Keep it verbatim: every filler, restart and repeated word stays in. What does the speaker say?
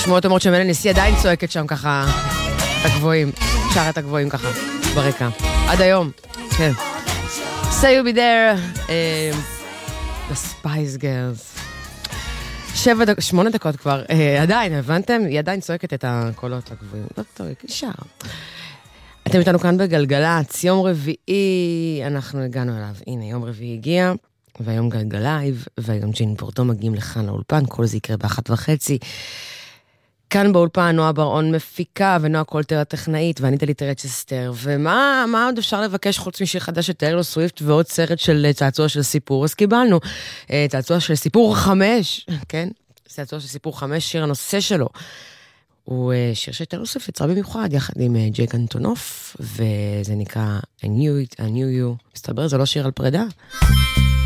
שמועות אומרות שמלניסי עדיין צועקת שם ככה את הגבוהים, שר את הגבוהים ככה ברקע. עד היום, כן. Say you'll be there, uh, the Spice Girls. שבע דקות, שמונה דקות כבר, uh, עדיין, הבנתם? היא עדיין צועקת את הקולות הגבוהים. לא טוב, שר. אתם איתנו כאן בגלגלץ, יום רביעי, אנחנו הגענו אליו. הנה, יום רביעי הגיע, והיום גלגלייב, והיום ג'ין פורטו מגיעים לכאן לאולפן, כל זה יקרה באחת וחצי. כאן באולפן נועה בר-און מפיקה, ונועה קולטר הטכנאית, ואני דלית רצ'סטר, ומה מה עוד אפשר לבקש חוץ משיר חדש של טיילור סוויפט, ועוד סרט של צעצוע של סיפור, אז קיבלנו צעצוע של סיפור חמש, כן? צעצוע של סיפור חמש, שיר הנושא שלו. הוא שיר של טיילור סוויפט, יצרה במיוחד, יחד עם ג'ייק אנטונוף, וזה נקרא I knew it, I knew you. מסתבר, זה לא שיר על פרידה.